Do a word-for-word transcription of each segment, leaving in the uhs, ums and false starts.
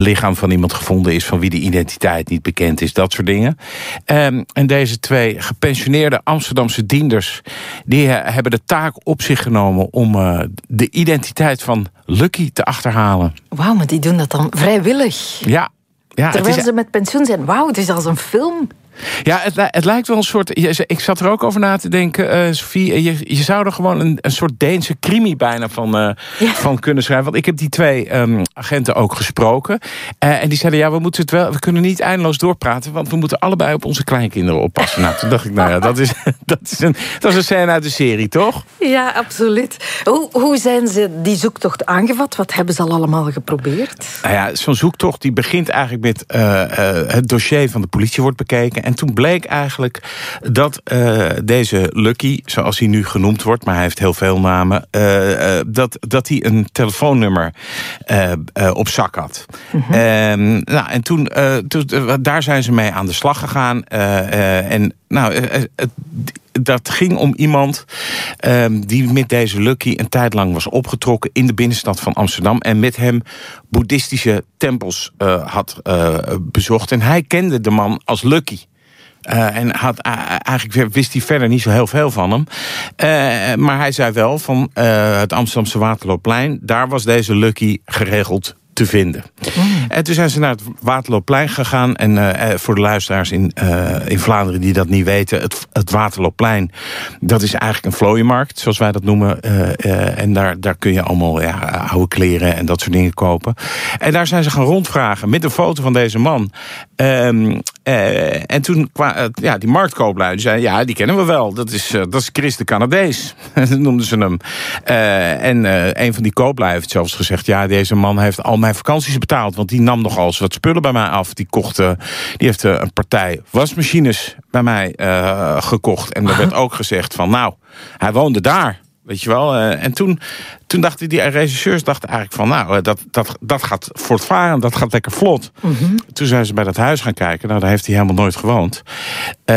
lichaam van iemand gevonden is van wie de identiteit niet bekend is. Dat soort dingen. Um, en deze twee gepensioneerde Amsterdamse dienders die uh, hebben de taak op zich genomen om uh, de identiteit van Lucky te achterhalen. Wauw, maar die doen dat dan vrijwillig. Ja. ja Terwijl is, ze met pensioen zijn. Wauw, het is als een film. Ja, het, het lijkt wel een soort... Ik zat er ook over na te denken, uh, Sophie. Je, je zou er gewoon een, een soort Deense crimi bijna van, uh, ja. van kunnen schrijven. Want ik heb die twee um, agenten ook gesproken. Uh, en die zeiden, ja, we moeten het wel... We kunnen niet eindeloos doorpraten, want we moeten allebei op onze kleinkinderen oppassen. Nou, toen dacht ik, nou ja, dat is, dat is, een, dat is een scène uit de serie, toch? Ja, absoluut. Hoe, hoe zijn ze die zoektocht aangevat? Wat hebben ze al allemaal geprobeerd? Nou ja, zo'n zoektocht die begint eigenlijk met uh, uh, het dossier van de politie wordt bekeken. En toen bleek eigenlijk dat uh, deze Lucky, zoals hij nu genoemd wordt, maar hij heeft heel veel namen, uh, uh, dat, dat hij een telefoonnummer uh, uh, op zak had. Mm-hmm. Uh, nou, en toen, uh, toen uh, daar zijn ze mee aan de slag gegaan. Uh, uh, en nou, uh, uh, dat ging om iemand uh, die met deze Lucky een tijd lang was opgetrokken in de binnenstad van Amsterdam en met hem boeddhistische tempels uh, had uh, bezocht. En hij kende de man als Lucky. Uh, en had, uh, eigenlijk wist hij verder niet zo heel veel van hem. Uh, maar hij zei wel van uh, het Amsterdamse Waterloopplein, daar was deze Lucky geregeld te vinden. Mm. En toen zijn ze naar het Waterloopplein gegaan. En uh, voor de luisteraars in, uh, in Vlaanderen die dat niet weten, het, het Waterloopplein, dat is eigenlijk een vlooienmarkt, zoals wij dat noemen. Uh, uh, en daar, daar kun je allemaal ja, oude kleren en dat soort dingen kopen. En daar zijn ze gaan rondvragen met een foto van deze man. Um, uh, en toen kwamen uh, ja, die marktkooplui, die zeiden, ja, die kennen we wel. Dat is, uh, dat is Chris de Canadees. Dat noemden ze hem. Uh, en uh, een van die kooplui heeft zelfs gezegd, ja, deze man heeft al mijn vakanties betaald, want die nam nogal eens wat spullen bij mij af. Die kocht, uh, die heeft uh, een partij wasmachines bij mij uh, gekocht. En er werd ook gezegd van, nou, hij woonde daar. Weet je wel? Uh, en toen, toen dachten die regisseurs dachten eigenlijk van, nou, dat, dat, dat gaat voortvarend, dat gaat lekker vlot. Mm-hmm. Toen zijn ze bij dat huis gaan kijken. Nou, daar heeft hij helemaal nooit gewoond. Uh,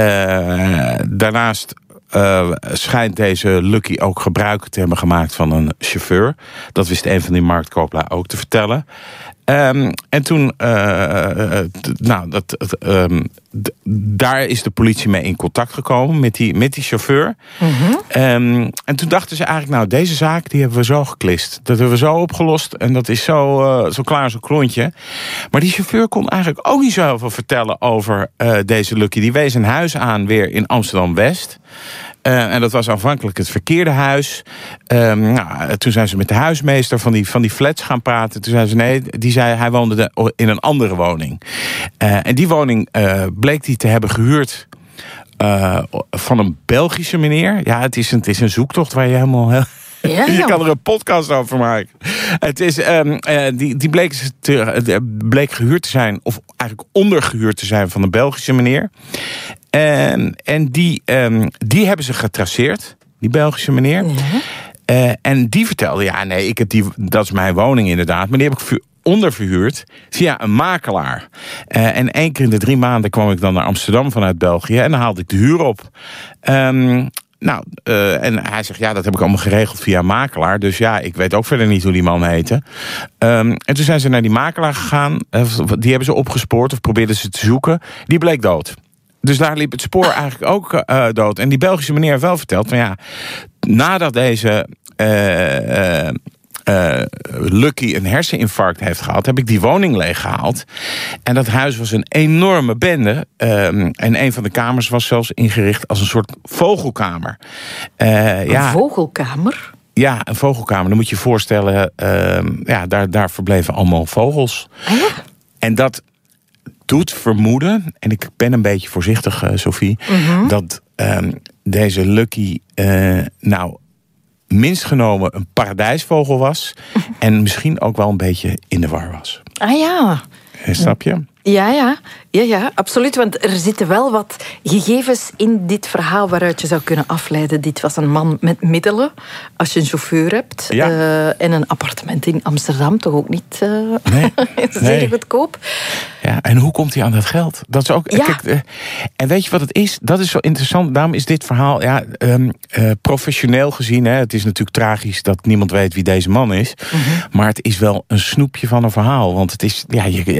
daarnaast Uh, schijnt deze Lucky ook gebruik te hebben gemaakt van een chauffeur. Dat wist een van die marktkooplui ook te vertellen. Um, en toen, uh, t- nou, dat, t- um, d- daar is de politie mee in contact gekomen met die, met die chauffeur. Mm-hmm. Um, en toen dachten ze eigenlijk, nou, deze zaak die hebben we zo geklist. Dat hebben we zo opgelost en dat is zo, uh, zo klaar, zo klontje. Maar die chauffeur kon eigenlijk ook niet zo heel veel vertellen over uh, deze Lucky. Die wees een huis aan weer in Amsterdam-West. Uh, en dat was aanvankelijk het verkeerde huis. Um, nou, toen zijn ze met de huismeester van die, van die flats gaan praten. Toen zei ze, nee, die zei hij woonde de, in een andere woning. Uh, en die woning uh, bleek hij te hebben gehuurd uh, van een Belgische meneer. Ja, het is een, het is een zoektocht waar je helemaal... Heel Ja, je kan er een podcast over maken. Het is, um, uh, die die bleek, te, bleek gehuurd te zijn, of eigenlijk ondergehuurd te zijn van een Belgische meneer. En, en die, um, die hebben ze getraceerd, die Belgische meneer. Ja. Uh, en die vertelde, ja nee, ik heb die, dat is mijn woning inderdaad, maar die heb ik onderverhuurd via een makelaar. Uh, en één keer in de drie maanden kwam ik dan naar Amsterdam vanuit België en dan haalde ik de huur op. Um, Nou, uh, en hij zegt, ja, dat heb ik allemaal geregeld via een makelaar. Dus ja, ik weet ook verder niet hoe die man heette. Um, en toen zijn ze naar die makelaar gegaan. Uh, die hebben ze opgespoord of probeerden ze te zoeken. Die bleek dood. Dus daar liep het spoor eigenlijk ook uh, dood. En die Belgische meneer heeft wel verteld van ja, nadat deze Uh, uh, Uh, Lucky een herseninfarct heeft gehad, heb ik die woning leeggehaald. En dat huis was een enorme bende. Um, en een van de kamers was zelfs ingericht als een soort vogelkamer. Uh, een ja, vogelkamer? Ja, een vogelkamer. Dan moet je je voorstellen, uh, ja, daar, daar verbleven allemaal vogels. Ah, ja? En dat doet vermoeden, en ik ben een beetje voorzichtig, uh, Sophie, mm-hmm. dat um, deze Lucky, uh, nou, minst genomen een paradijsvogel was. En misschien ook wel een beetje in de war was. Ah ja. Snap je? Ja, ja. Ja, ja, absoluut. Want er zitten wel wat gegevens in dit verhaal waaruit je zou kunnen afleiden. Dit was een man met middelen. Als je een chauffeur hebt. Ja. Uh, en een appartement in Amsterdam. Toch ook niet uh, nee. zeer nee. goedkoop. Ja, en hoe komt hij aan dat geld? Dat is ook. Ja. Kijk, uh, en weet je wat het is? Dat is zo interessant. Daarom is dit verhaal ja, um, uh, professioneel gezien. Hè, het is natuurlijk tragisch dat niemand weet wie deze man is. Mm-hmm. Maar het is wel een snoepje van een verhaal. Want het is. Ja, je,